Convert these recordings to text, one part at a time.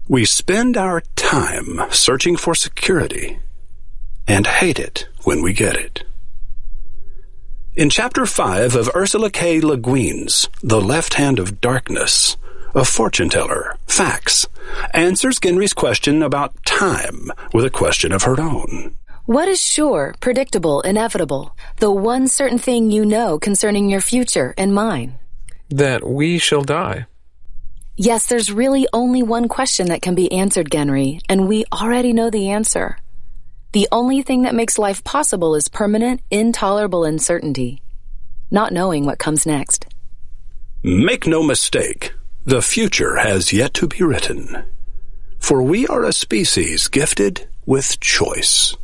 We spend our time searching for security and hate it when we get it. In Chapter 5 of Ursula K. Le Guin's The Left Hand of Darkness, a fortune teller, Fax, answers Genry's question about time with a question of her own. What is sure, predictable, inevitable? The one certain thing you know concerning your future and mine? That we shall die. Yes, there's really only one question that can be answered, Genry, and we already know the answer. The only thing that makes life possible is permanent, intolerable uncertainty, not knowing what comes next. Make no mistake, the future has yet to be written, for we are a species gifted with choice.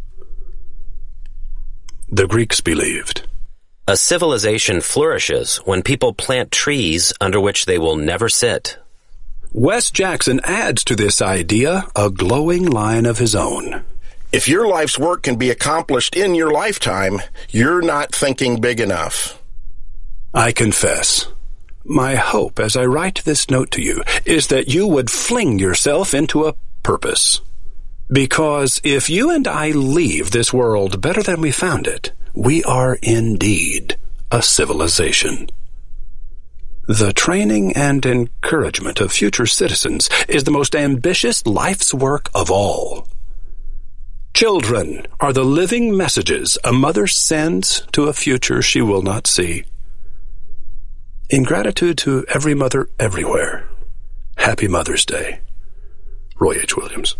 The Greeks believed. A civilization flourishes when people plant trees under which they will never sit. Wes Jackson adds to this idea a glowing line of his own. If your life's work can be accomplished in your lifetime, you're not thinking big enough. I confess, my hope as I write this note to you is that you would fling yourself into a purpose. Because if you and I leave this world better than we found it, we are indeed a civilization. The training and encouragement of future citizens is the most ambitious life's work of all. Children are the living messages a mother sends to a future she will not see. In gratitude to every mother everywhere, Happy Mother's Day. Roy H. Williams.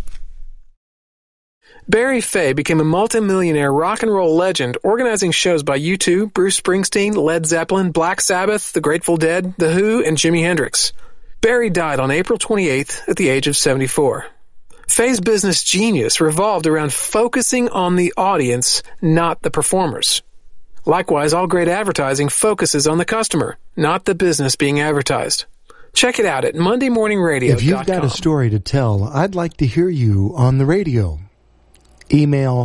Barry Fay became a multimillionaire rock and roll legend, organizing shows by U2, Bruce Springsteen, Led Zeppelin, Black Sabbath, The Grateful Dead, The Who, and Jimi Hendrix. Barry died on April 28th at the age of 74. Fay's business genius revolved around focusing on the audience, not the performers. Likewise, all great advertising focuses on the customer, not the business being advertised. Check it out at MondayMorningRadio.com. If you've got a story to tell, I'd like to hear you on the radio. Email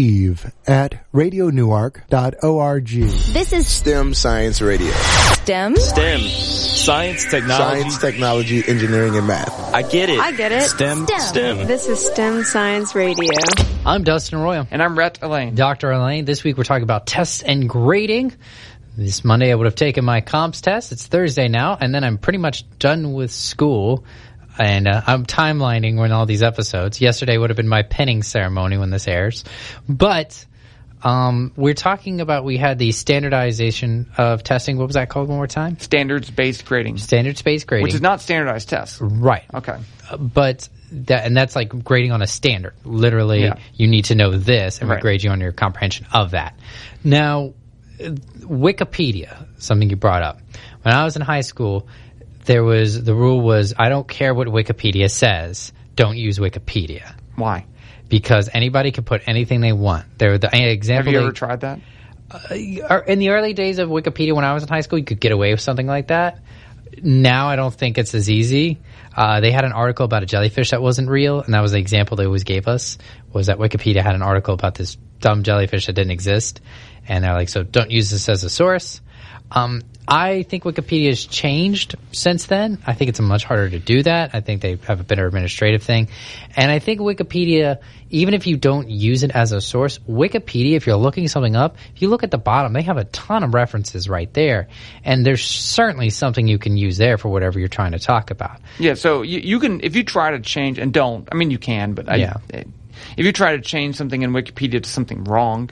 steve@radionewark.org. This is STEM Science Radio. STEM? STEM. Science, technology, engineering, and math. I get it. STEM. This is STEM Science Radio. I'm Dustin Royal. And I'm Rhett Elaine. Dr. Elaine. This week we're talking about tests and grading. This Monday I would have taken my comps test. It's Thursday now, and then I'm pretty much done with school. And I'm timelining when all these episodes. Yesterday would have been my penning ceremony when this airs. But we're talking about, we had the standardization of testing. What was that called one more time? Standards-based grading. Standards-based grading. Which is not standardized tests. Right. Okay. But that's like grading on a standard. Literally, you need to know this, and we grade you on your comprehension of that. Now, Wikipedia, something you brought up. When I was in high school, the rule was, I don't care what Wikipedia says, don't use Wikipedia. Why? Because anybody can put anything they want. The example. Have you ever tried that? In the early days of Wikipedia, when I was in high school, you could get away with something like that. Now I don't think it's as easy. They had an article about a jellyfish that wasn't real, and that was the example they always gave us, was that Wikipedia had an article about this dumb jellyfish that didn't exist. And they're like, so don't use this as a source. I think Wikipedia has changed since then. I think it's much harder to do that. I think they have a better administrative thing. And I think Wikipedia, even if you don't use it as a source, Wikipedia, if you're looking something up, if you look at the bottom, they have a ton of references right there. And there's certainly something you can use there for whatever you're trying to talk about. Yeah, so you can, if you try to change, and don't, I mean you can, but if you try to change something in Wikipedia to something wrong,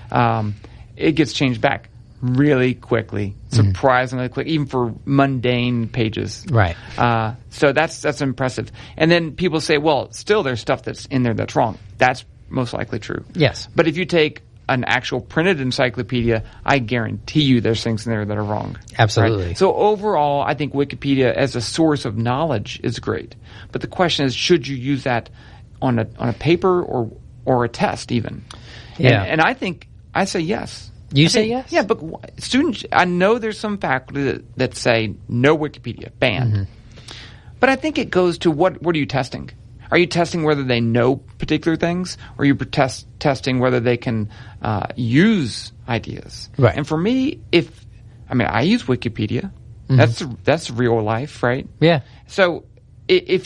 it gets changed back really quickly, surprisingly quick, even for mundane pages. Right. So that's impressive. And then people say, well, still there's stuff that's in there that's wrong. That's most likely true. Yes. But if you take an actual printed encyclopedia, I guarantee you there's things in there that are wrong. Absolutely. Right? So overall, I think Wikipedia as a source of knowledge is great. But the question is, should you use that on a paper or a test even? Yeah. And I say yes. You say yes? Yeah, but students, I know there's some faculty that say no Wikipedia, banned. Mm-hmm. But I think it goes to what are you testing? Are you testing whether they know particular things, or are you testing whether they can use ideas? Right. And for me, I use Wikipedia. Mm-hmm. That's real life, right? Yeah. So if